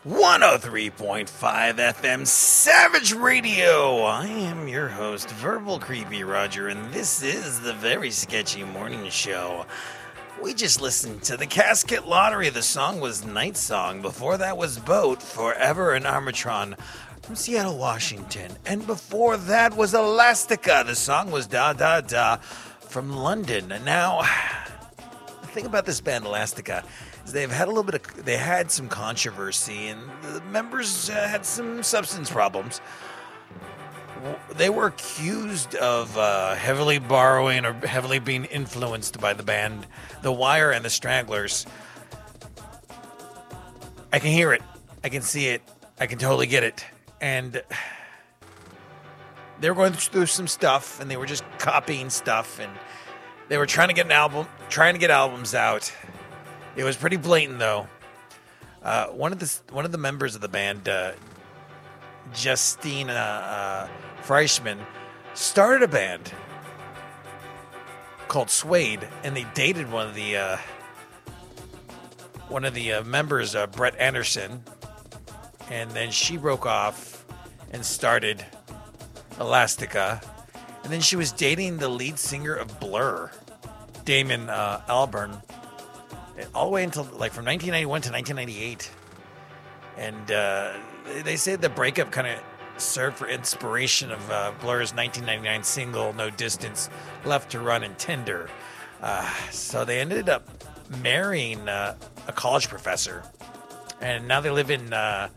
103.5 FM Savage Radio. I am your host, Verbal Creepy Roger, and this is the Very Sketchy Morning Show. We just listened to the Casket Lottery. The song was Night Song. Before that was Boat, Forever and Armatron from Seattle, Washington. And before that was Elastica. The song was Da Da Da from London. And now, the thing about this band, Elastica, is they've had they had some controversy, and the members had some substance problems. They were accused of heavily borrowing or heavily being influenced by the band The Wire and the Stranglers. I can hear it. I can see it. I can totally get it. And they were going through some stuff, and they were just copying stuff, and they were trying to get albums out. It was pretty blatant, though. One of the members of the band, Justine Freischman, started a band called Suede, and they dated one of the members, Brett Anderson, and then she broke off and started Elastica, and then she was dating the lead singer of Blur, Damon Albarn, all the way until from 1991 to 1998. And they say the breakup kind of served for inspiration of Blur's 1999 single "No Distance Left to Run" and "Tinder." So they ended up marrying a college professor, and now they live in the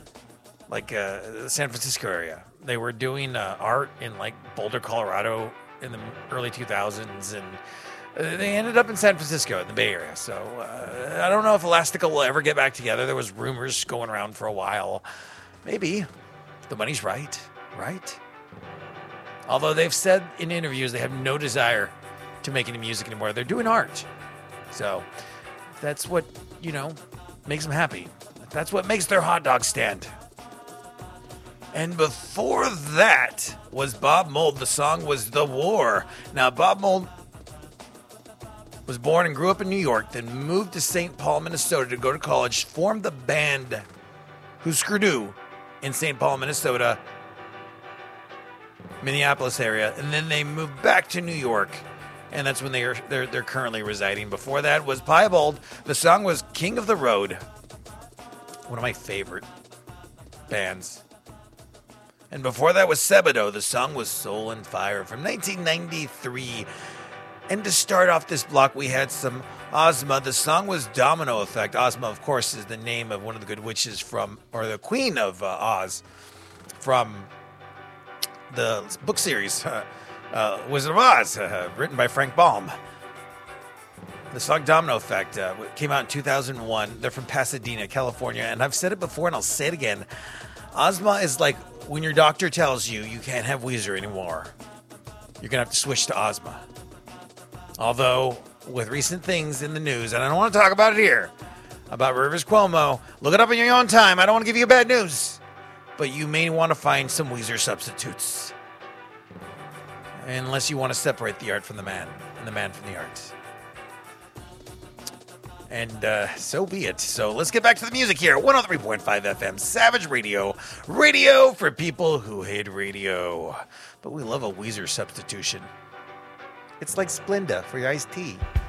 San Francisco area. They were doing art in Boulder, Colorado in the early 2000s, and they ended up in San Francisco in the Bay Area. So I don't know if Elastica will ever get back together. There was rumors going around for a while. Maybe. The money's right? Although they've said in interviews they have no desire to make any music anymore. They're doing art. So that's what, makes them happy. That's what makes their hot dog stand. And before that was Bob Mould. The song was The War. Now, Bob Mould was born and grew up in New York, then moved to St. Paul, Minnesota to go to college, formed the band Husker Du in St. Paul, Minnesota, Minneapolis area, and then they moved back to New York, and that's when they're currently residing. Before that was Piebald. The song was King of the Road, one of my favorite bands. And before that was Sebadoh. The song was Soul and Fire from 1993. And to start off this block, we had some Ozma. The song was Domino Effect. Ozma, of course, is the name of one of the good witches or the Queen of Oz from the book series, Wizard of Oz, written by Frank Baum. The song Domino Effect came out in 2001. They're from Pasadena, California. And I've said it before, and I'll say it again. Ozma is like when your doctor tells you can't have Weezer anymore. You're going to have to switch to Ozma. Although, with recent things in the news, and I don't want to talk about it here, about Rivers Cuomo, look it up in your own time. I don't want to give you bad news. But you may want to find some Weezer substitutes. Unless you want to separate the art from the man, and the man from the art. And so be it. So let's get back to the music here. 103.5 FM, Savage Radio. Radio for people who hate radio. But we love a Weezer substitution. It's like Splenda for your iced tea.